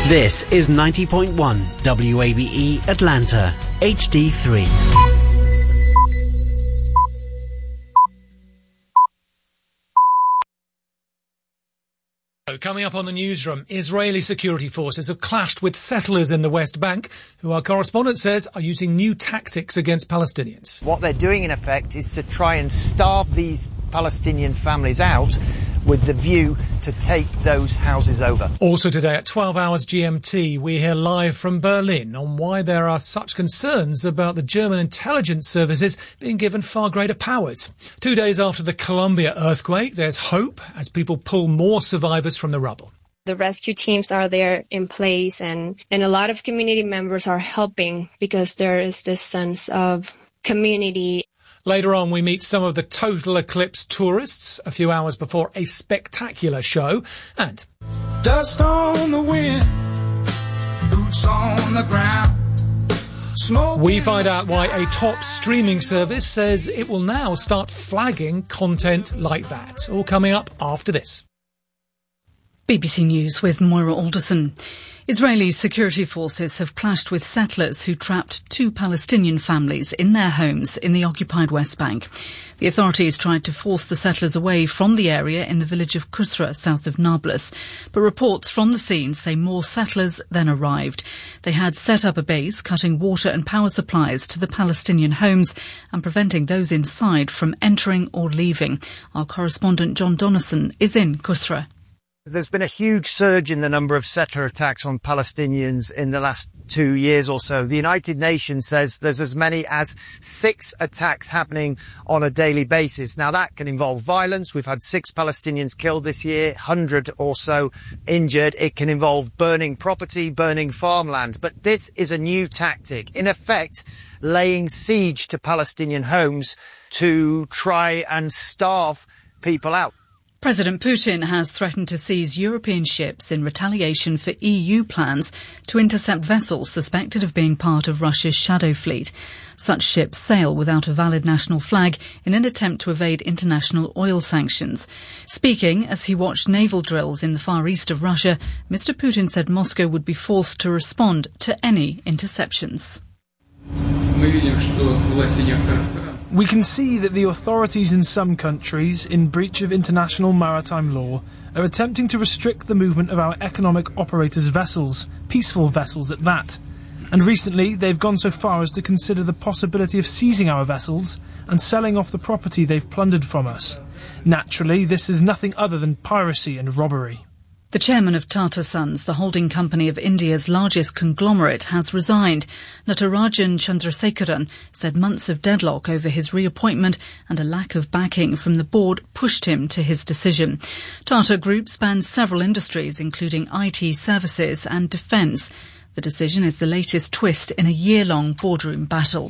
This is 90.1 WABE Atlanta, HD3. Coming up on the newsroom, Israeli security forces have clashed with settlers in the West Bank, who our correspondent says are using new tactics against Palestinians. What they're doing, in effect, is to try and starve these Palestinian families out with the view to take those houses over. Also today at 12 hours GMT, we hear live from Berlin on why there are such concerns about the German intelligence services being given far greater powers. 2 days after the Colombia earthquake, there's hope as people pull more survivors from the rubble. The rescue teams are there in place and a lot of community members are helping because there is this sense of community. Later on, we meet some of the total eclipse tourists a few hours before a spectacular show. And dust on the wind, boots on the ground. We find out why a top streaming service says it will now start flagging content like that. All coming up after this. BBC News with Moira Alderson. Israeli security forces have clashed with settlers who trapped 2 Palestinian families in their homes in the occupied West Bank. The authorities tried to force the settlers away from the area in the village of Qusra, south of Nablus. But reports from the scene say more settlers then arrived. They had set up a base, cutting water and power supplies to the Palestinian homes and preventing those inside from entering or leaving. Our correspondent John Donnison is in Qusra. There's been a huge surge in the number of settler attacks on Palestinians in the last 2 years or so. The United Nations says there's as many as 6 attacks happening on a daily basis. Now, that can involve violence. We've had 6 Palestinians killed this year, 100 or so injured. It can involve burning property, burning farmland. But this is a new tactic, in effect, laying siege to Palestinian homes to try and starve people out. President Putin has threatened to seize European ships in retaliation for EU plans to intercept vessels suspected of being part of Russia's shadow fleet. Such ships sail without a valid national flag in an attempt to evade international oil sanctions. Speaking as he watched naval drills in the far east of Russia, Mr. Putin said Moscow would be forced to respond to any interceptions. We can see that the authorities in some countries, in breach of international maritime law, are attempting to restrict the movement of our economic operators' vessels, peaceful vessels at that. And recently, they've gone so far as to consider the possibility of seizing our vessels and selling off the property they've plundered from us. Naturally, this is nothing other than piracy and robbery. The chairman of Tata Sons, the holding company of India's largest conglomerate, has resigned. Natarajan Chandrasekaran said months of deadlock over his reappointment and a lack of backing from the board pushed him to his decision. Tata Group spans several industries, including IT services and defence. The decision is the latest twist in a year-long boardroom battle.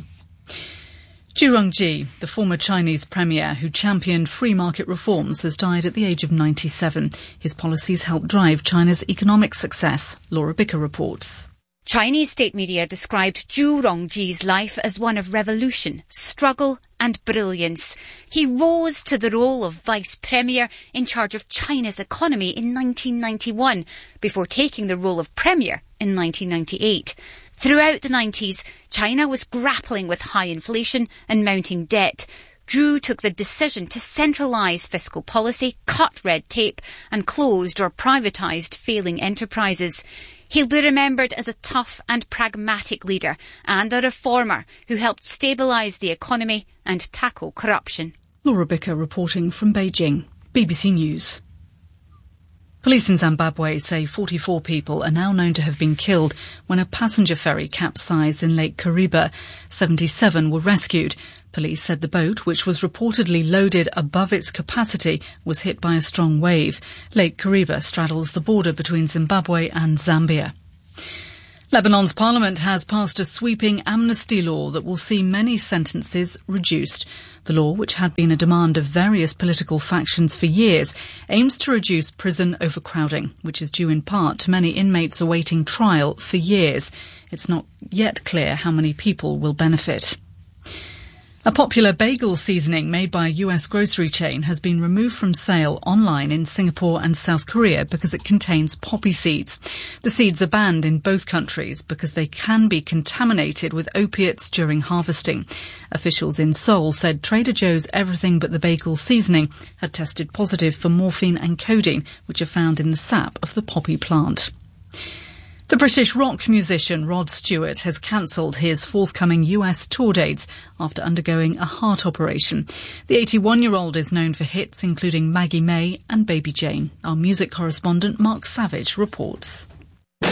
Zhu Rongji, the former Chinese premier who championed free market reforms, has died at the age of 97. His policies helped drive China's economic success. Laura Bicker reports. Chinese state media described Zhu Rongji's life as one of revolution, struggle and brilliance. He rose to the role of vice premier in charge of China's economy in 1991, before taking the role of premier in 1998. Throughout the 90s, China was grappling with high inflation and mounting debt. Zhu took the decision to centralise fiscal policy, cut red tape and closed or privatised failing enterprises. He'll be remembered as a tough and pragmatic leader and a reformer who helped stabilise the economy and tackle corruption. Laura Bicker reporting from Beijing. BBC News. Police in Zimbabwe say 44 people are now known to have been killed when a passenger ferry capsized in Lake Kariba. 77 were rescued. Police said the boat, which was reportedly loaded above its capacity, was hit by a strong wave. Lake Kariba straddles the border between Zimbabwe and Zambia. Lebanon's parliament has passed a sweeping amnesty law that will see many sentences reduced. The law, which had been a demand of various political factions for years, aims to reduce prison overcrowding, which is due in part to many inmates awaiting trial for years. It's not yet clear how many people will benefit. A popular bagel seasoning made by a US grocery chain has been removed from sale online in Singapore and South Korea because it contains poppy seeds. The seeds are banned in both countries because they can be contaminated with opiates during harvesting. Officials in Seoul said Trader Joe's Everything But the Bagel seasoning had tested positive for morphine and codeine, which are found in the sap of the poppy plant. The British rock musician Rod Stewart has cancelled his forthcoming US tour dates after undergoing a heart operation. The 81-year-old is known for hits including Maggie May and Baby Jane. Our music correspondent Mark Savage reports. Wake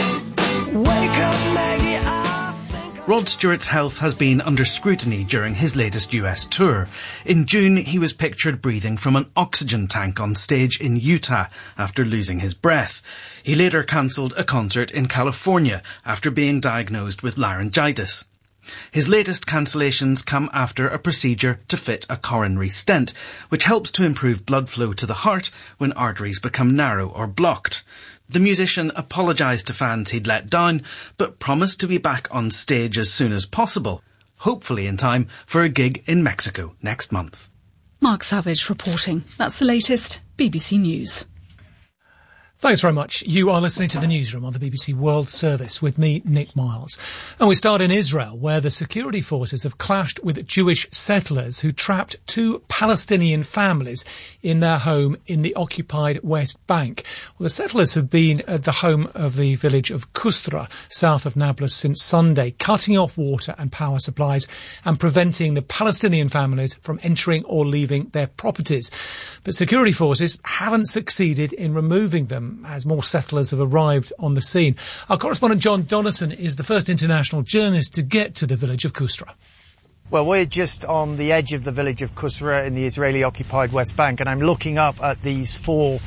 up, Maggie, Rod Stewart's health has been under scrutiny during his latest US tour. In June, he was pictured breathing from an oxygen tank on stage in Utah after losing his breath. He later cancelled a concert in California after being diagnosed with laryngitis. His latest cancellations come after a procedure to fit a coronary stent, which helps to improve blood flow to the heart when arteries become narrow or blocked. The musician apologised to fans he'd let down, but promised to be back on stage as soon as possible, hopefully in time for a gig in Mexico next month. Mark Savage reporting. That's the latest. BBC News. Thanks very much. You are listening to the Newsroom on the BBC World Service with me, Nick Miles. And we start in Israel, where the security forces have clashed with Jewish settlers who trapped 2 Palestinian families in their home in the occupied West Bank. Well, the settlers have been at the home of the village of Kustra, south of Nablus, since Sunday, cutting off water and power supplies and preventing the Palestinian families from entering or leaving their properties. But security forces haven't succeeded in removing them as more settlers have arrived on the scene. Our correspondent John Donison is the first international journalist to get to the village of Kustra. Well, we're just on the edge of the village of Kusra in the Israeli-occupied West Bank, and I'm looking up at these 4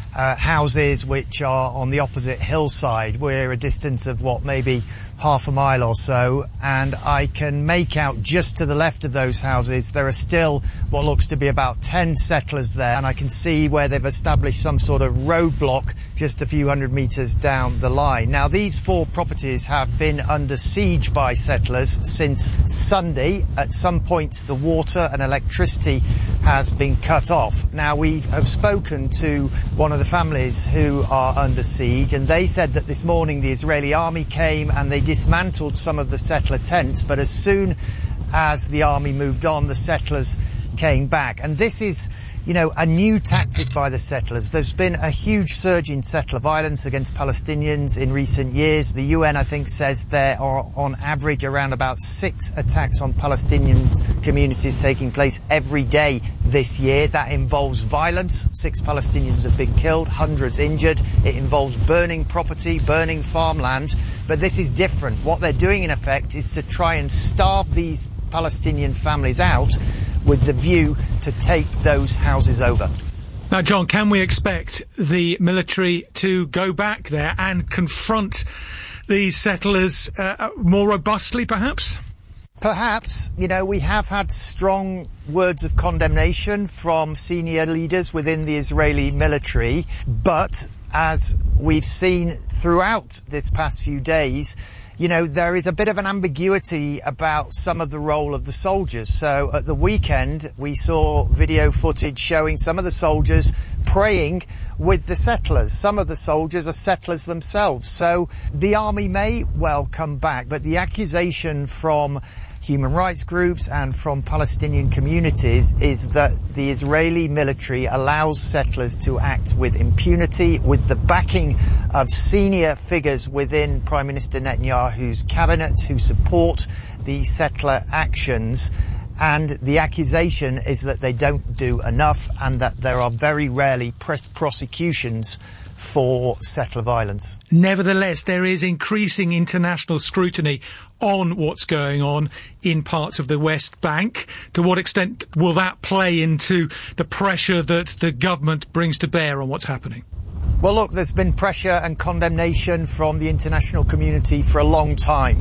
houses which are on the opposite hillside. We're a distance of, maybe half a mile or so, and I can make out just to the left of those houses there are still what looks to be about 10 settlers there, and I can see where they've established some sort of roadblock just a few hundred metres down the line. Now, these 4 properties have been under siege by settlers since Sunday. At some points the water and electricity has been cut off. Now, we have spoken to one of the families who are under siege, and they said that this morning the Israeli army came and they dismantled some of the settler tents, but as soon as the army moved on, the settlers came back. And this is, a new tactic by the settlers. There's been a huge surge in settler violence against Palestinians in recent years. The UN, I think, says there are on average around about 6 attacks on Palestinian communities taking place every day this year. That involves violence. 6 Palestinians have been killed, hundreds injured. It involves burning property, burning farmland. But this is different. What they're doing, in effect, is to try and starve these Palestinian families out with the view to take those houses over. Now, John, can we expect the military to go back there and confront these settlers more robustly, perhaps? Perhaps. We have had strong words of condemnation from senior leaders within the Israeli military, but as we've seen throughout this past few days, there is a bit of an ambiguity about some of the role of the soldiers. So at the weekend, we saw video footage showing some of the soldiers praying with the settlers. Some of the soldiers are settlers themselves. So the army may well come back, but the accusation from human rights groups and from Palestinian communities is that the Israeli military allows settlers to act with impunity, with the backing of senior figures within Prime Minister Netanyahu's cabinet who support the settler actions. And the accusation is that they don't do enough and that there are very rarely prosecutions for settler violence. Nevertheless, there is increasing international scrutiny on what's going on in parts of the West Bank. To what extent will that play into the pressure that the government brings to bear on what's happening? Well, look, there's been pressure and condemnation from the international community for a long time.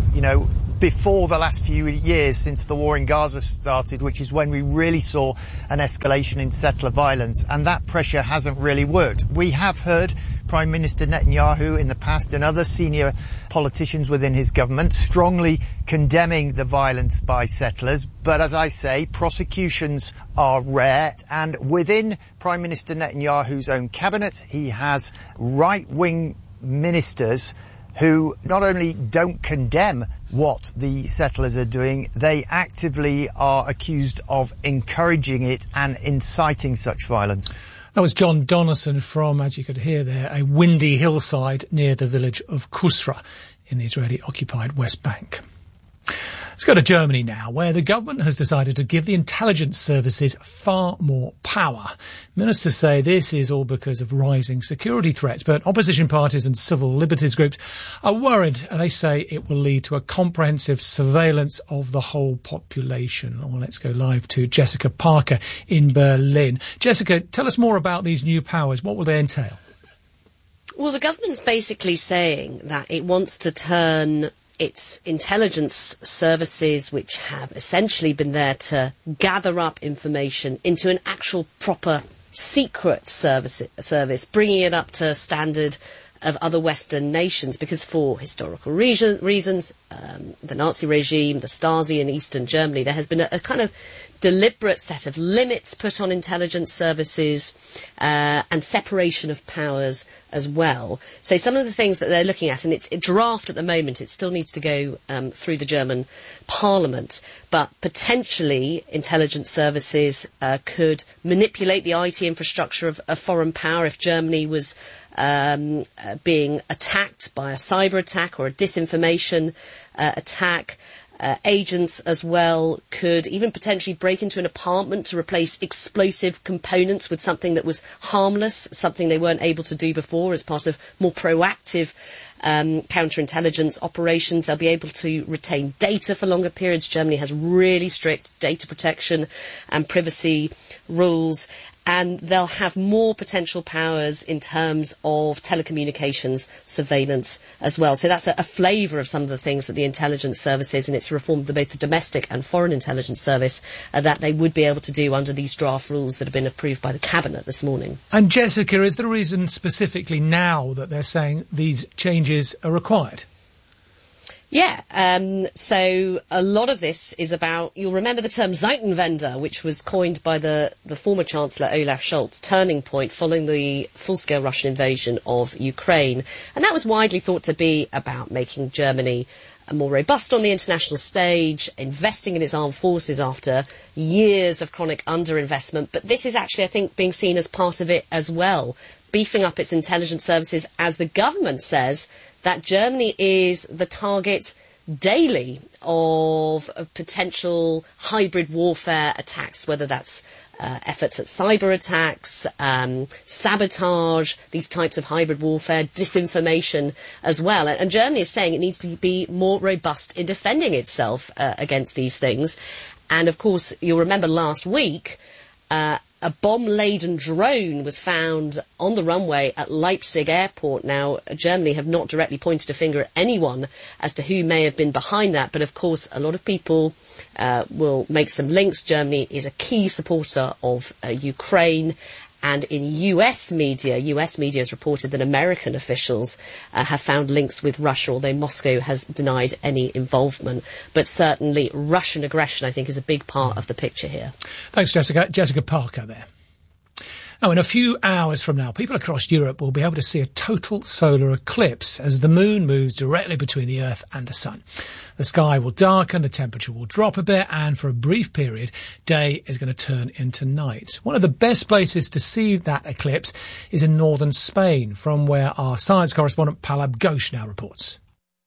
Before the last few years since the war in Gaza started, which is when we really saw an escalation in settler violence, and that pressure hasn't really worked. We have heard Prime Minister Netanyahu in the past and other senior politicians within his government strongly condemning the violence by settlers. But as I say, prosecutions are rare, and within Prime Minister Netanyahu's own cabinet, he has right-wing ministers who not only don't condemn what the settlers are doing, they actively are accused of encouraging it and inciting such violence. That was John Donaldson from, as you could hear there, a windy hillside near the village of Kusra in the Israeli-occupied West Bank. Let's go to Germany now, where the government has decided to give the intelligence services far more power. Ministers say this is all because of rising security threats, but opposition parties and civil liberties groups are worried. They say it will lead to a comprehensive surveillance of the whole population. Well, let's go live to Jessica Parker in Berlin. Jessica, tell us more about these new powers. What will they entail? Well, the government's basically saying that it wants to turn its intelligence services, which have essentially been there to gather up information, into an actual proper secret service, bringing it up to standard of other Western nations, because for historical reasons, the Nazi regime, the Stasi in Eastern Germany, there has been a kind of deliberate set of limits put on intelligence services and separation of powers as well. So some of the things that they're looking at, and it's a draft at the moment, it still needs to go through the German parliament, but potentially intelligence services could manipulate the IT infrastructure of a foreign power if Germany was being attacked by a cyber attack or a disinformation attack. Agents as well could even potentially break into an apartment to replace explosive components with something that was harmless, something they weren't able to do before as part of more proactive counterintelligence operations. They'll be able to retain data for longer periods. Germany has really strict data protection and privacy rules. And they'll have more potential powers in terms of telecommunications surveillance as well. So that's a flavour of some of the things that the intelligence services, and it's reformed both the domestic and foreign intelligence service, that they would be able to do under these draft rules that have been approved by the Cabinet this morning. And Jessica, is there a reason specifically now that they're saying these changes are required? Yeah, so a lot of this is about, you'll remember the term Zeitenwende, which was coined by the former Chancellor Olaf Scholz, turning point following the full-scale Russian invasion of Ukraine. And that was widely thought to be about making Germany more robust on the international stage, investing in its armed forces after years of chronic underinvestment. But this is actually, I think, being seen as part of it as well, beefing up its intelligence services, as the government says that Germany is the target daily of potential hybrid warfare attacks, whether that's efforts at cyber attacks, sabotage, these types of hybrid warfare, disinformation as well. And Germany is saying it needs to be more robust in defending itself against these things. And of course, you'll remember last week, a bomb-laden drone was found on the runway at Leipzig airport. Now, Germany have not directly pointed a finger at anyone as to who may have been behind that, but of course a lot of people will make some links. Germany is a key supporter of Ukraine, and in US media has reported that American officials have found links with Russia, although Moscow has denied any involvement. But certainly Russian aggression, I think, is a big part of the picture here. Thanks, Jessica. Jessica Parker there. Now, in a few hours from now, people across Europe will be able to see a total solar eclipse as the moon moves directly between the Earth and the Sun. The sky will darken, the temperature will drop a bit, and for a brief period, day is going to turn into night. One of the best places to see that eclipse is in northern Spain, from where our science correspondent Palab Ghosh now reports.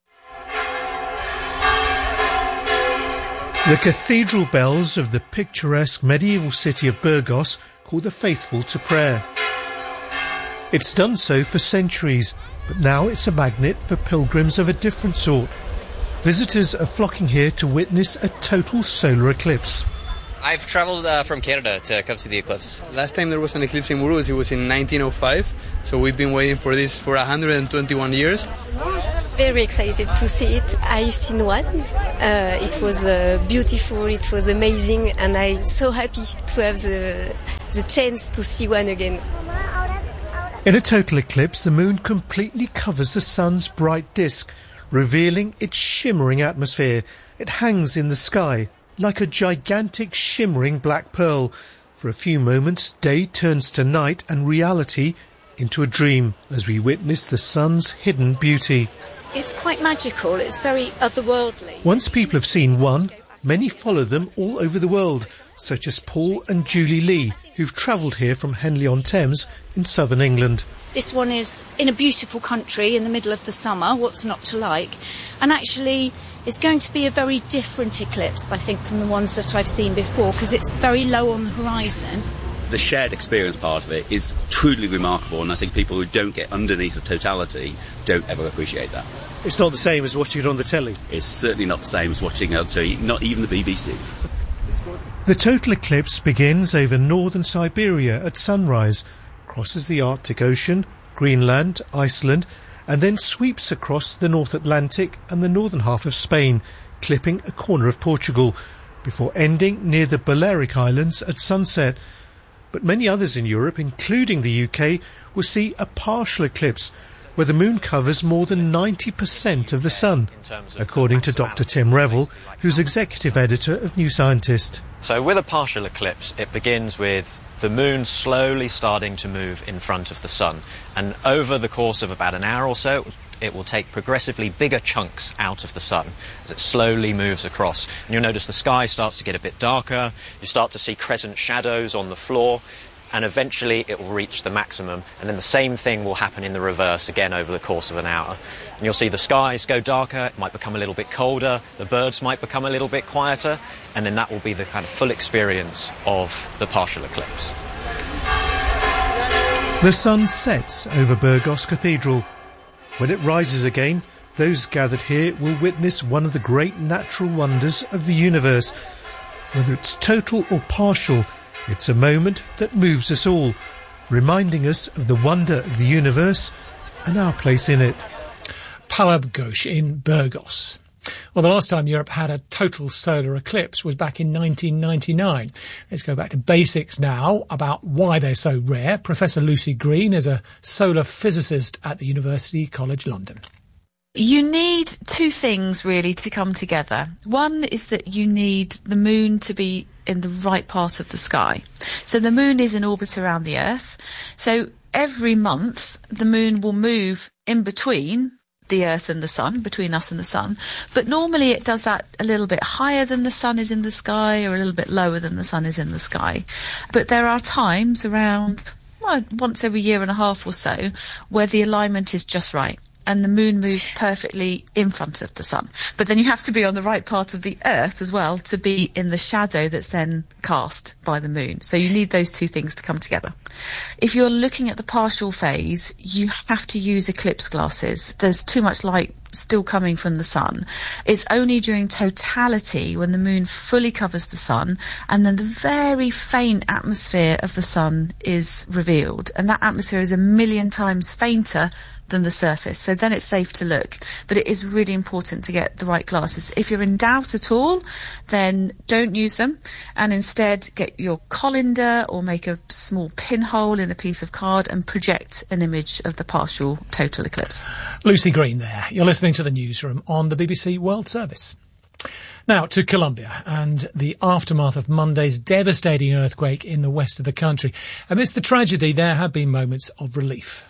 The cathedral bells of the picturesque medieval city of Burgos call the faithful to prayer. It's done so for centuries, but now it's a magnet for pilgrims of a different sort. Visitors are flocking here to witness a total solar eclipse. I've travelled from Canada to come see the eclipse. Last time there was an eclipse in Burgos, it was in 1905, so we've been waiting for this for 121 years. Very excited to see it. I've seen one. It was beautiful, it was amazing, and I'm so happy to have the chance to see one again. In a total eclipse, the moon completely covers the sun's bright disk, revealing its shimmering atmosphere. It hangs in the sky like a gigantic shimmering black pearl. For a few moments, day turns to night and reality into a dream as we witness the sun's hidden beauty. It's quite magical. It's very otherworldly. Once people have seen one, many follow them all over the world, such as Paul and Julie Lee, who've travelled here from Henley-on-Thames in southern England. This one is in a beautiful country in the middle of the summer. What's not to like? And actually, it's going to be a very different eclipse, I think, from the ones that I've seen before, because it's very low on the horizon. The shared experience part of it is truly remarkable, and I think people who don't get underneath the totality don't ever appreciate that. It's not the same as watching it on the telly. It's certainly not the same as watching it on TV, not even the BBC. The total eclipse begins over northern Siberia at sunrise, crosses the Arctic Ocean, Greenland, Iceland, and then sweeps across the North Atlantic and the northern half of Spain, clipping a corner of Portugal, before ending near the Balearic Islands at sunset. But many others in Europe, including the UK, will see a partial eclipse, where the moon covers more than 90% of the sun, according to Dr. Tim Revel, who's executive editor of New Scientist. So with a partial eclipse, it begins with the moon slowly starting to move in front of the sun. And over the course of about an hour or so, it will take progressively bigger chunks out of the sun as it slowly moves across. And you'll notice the sky starts to get a bit darker, you start to see crescent shadows on the floor, and eventually it will reach the maximum. And then the same thing will happen in the reverse again over the course of an hour. And you'll see the skies go darker, it might become a little bit colder, the birds might become a little bit quieter, and then that will be the kind of full experience of the partial eclipse. The sun sets over Burgos Cathedral. When it rises again, those gathered here will witness one of the great natural wonders of the universe. Whether it's total or partial, it's a moment that moves us all, reminding us of the wonder of the universe and our place in it. Palabgos in Burgos. Well, the last time Europe had a total solar eclipse was back in 1999. Let's go back to basics now about why they're so rare. Professor Lucy Green is a solar physicist at the University College London. You need two things really to come together. One is that you need the moon to be in the right part of the sky. So the moon is in orbit around the Earth. So every month the moon will move in between the Earth and the Sun, between us and the Sun. But normally it does that a little bit higher than the Sun is in the sky or a little bit lower than the Sun is in the sky. But there are times around once every year and a half or so where the alignment is just right and the moon moves perfectly in front of the sun. But then you have to be on the right part of the Earth as well to be in the shadow that's then cast by the moon. So you need those two things to come together. If you're looking at the partial phase, you have to use eclipse glasses. There's too much light still coming from the sun. It's only during totality when the moon fully covers the sun and then the very faint atmosphere of the sun is revealed. And that atmosphere is 1,000,000 times fainter than the surface, so then it's safe to look. But it is really important to get the right glasses. If you're in doubt at all, then don't use them and instead get your colander or make a small pinhole in a piece of card and project an image of the partial total eclipse. Lucy Green there. You're listening to the newsroom on the BBC World Service. Now to Colombia and the aftermath of Monday's devastating earthquake in the west of the country. Amidst the tragedy, there have been moments of relief.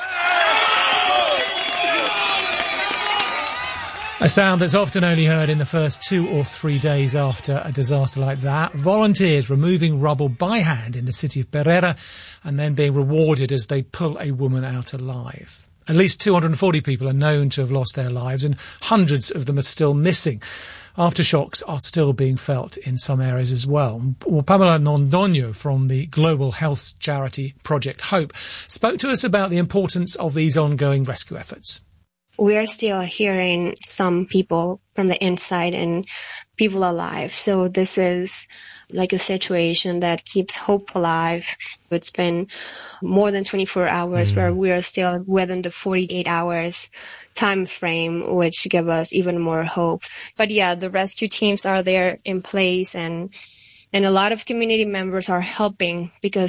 A sound that's often only heard in the first 2 or 3 days after a disaster like that. Volunteers removing rubble by hand in the city of Pereira and then being rewarded as they pull a woman out alive. At least 240 people are known to have lost their lives and hundreds of them are still missing. Aftershocks are still being felt in some areas as well. Well, Pamela Nondonio from the global health charity Project Hope spoke to us about the importance of these ongoing rescue efforts. We are still hearing some people from the inside and people alive. So this is like a situation that keeps hope alive. It's been more than 24 hours where we are still within the 48 hours time frame, which give us even more hope. But yeah, the rescue teams are there in place and a lot of community members are helping because